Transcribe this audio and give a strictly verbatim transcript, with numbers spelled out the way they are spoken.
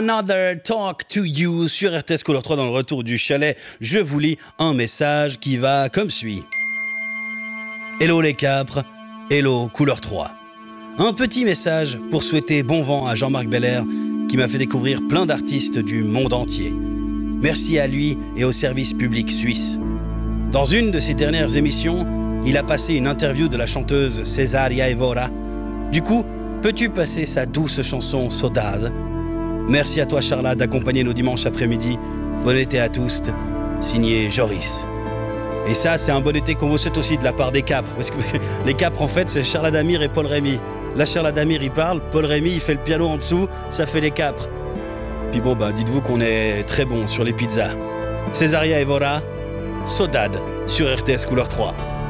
Another Talk to You sur R T S Couleur trois dans le retour du chalet. Je vous lis un message qui va comme suit. Hello les capres, hello Couleur trois. Un petit message pour souhaiter bon vent à Jean-Marc Belair qui m'a fait découvrir plein d'artistes du monde entier. Merci à lui et au service public suisse. Dans une de ses dernières émissions, il a passé une interview de la chanteuse Cesaria Evora. Du coup, peux-tu passer sa douce chanson Saudade ? Merci à toi Charla d'accompagner nos dimanches après-midi. Bon été à tous, signé Joris. Et ça, c'est un bon été qu'on vous souhaite aussi de la part des capres. Parce que les capres, en fait, c'est Charles Adamir et Paul Rémy. Là, Charles Adamir, il parle, Paul Rémy, il fait le piano en dessous, ça fait les capres. Puis bon, bah, dites-vous qu'on est très bon sur les pizzas. Cesaria Evora, Saudade sur R T S Couleur trois.